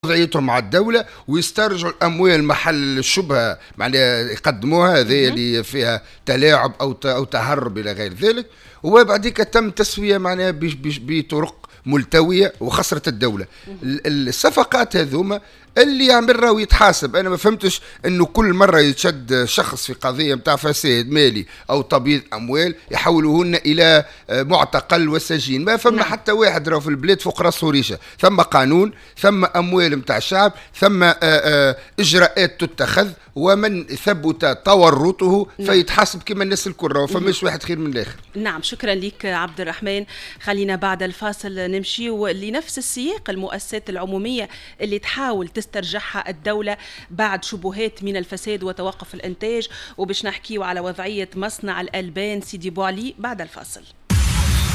وضعيتهم مع الدولة ويسترجعوا الأموال محل الشبهة، معناها يقدموها هذه اللي فيها تلاعب أو تهرب إلى غير ذلك. وبعديك تم تسوية معناها بطرق ملتوية وخسرت الدولة. الصفقات هذوما اللي يعمل راهو يتحاسب. انا ما فهمتش انه كل مره يتشد شخص في قضيه نتاع فساد مالي او تبييض اموال يحولوهن الى معتقل وسجين. ما فما حتى واحد راهو في البلاد فوق راسه ريشه. ثم قانون، ثم اموال نتاع الشعب، ثم اجراءات تتخذ، ومن ثبت تورطه فيتحاسب كما الناس الكل. راهو فماش واحد خير من الاخر. نعم، شكرا لك عبد الرحمن. خلينا بعد الفاصل نمشي لنفس السياق، المؤسسات العمومية اللي تحاول تسترجعها الدولة بعد شبهات من الفساد وتوقف الإنتاج، وباش نحكيو على وضعية مصنع الألبان سيدي بوعلي بعد الفاصل.